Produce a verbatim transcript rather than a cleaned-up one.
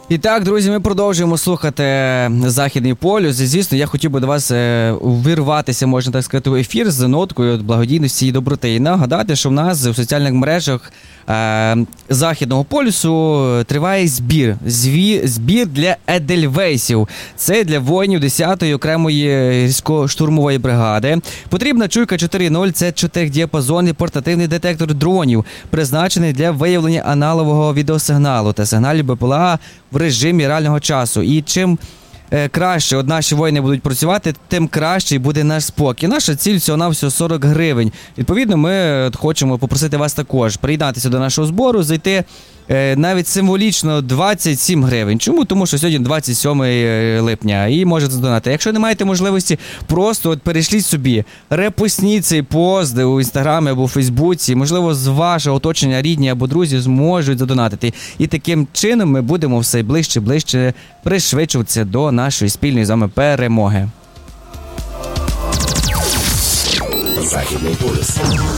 І так, друзі, ми продовжуємо слухати Західний полюс. І, звісно, я хотів би до вас вирватися, можна так сказати, в ефір з ноткою благодійності і доброти. І нагадати, що в нас в соціальних мережах е, Західного полюсу триває збір. Зві, збір для едельвейсів. Це для воїнів десятої окремої гірсько-штурмової бригади. Потрібна чуйка чотири нуль, це чотиридіапазонний портативний детектор дронів, призначений для виявлення аналогового відеосигналу та сигналів БПЛА в режимі реального часу. І чим е, краще от наші воїни будуть працювати, тим краще буде наш спокій. Наша ціль всього-навсього сорок гривень. Відповідно, ми хочемо попросити вас також приєднатися до нашого збору, зайти е, навіть символічно двадцять сім гривень. Чому? Тому що сьогодні двадцять сьоме липня і можете здонати. Якщо не маєте можливості, просто от перейшліть собі, репостніть цей пост у Інстаграмі або у Фейсбуці. Можливо, з вашого оточення рідні або друзі зможуть задонатити. І таким чином ми будемо все ближче-ближче пришвидшуватися до нашої спільної з вами перемоги. Західний полюс.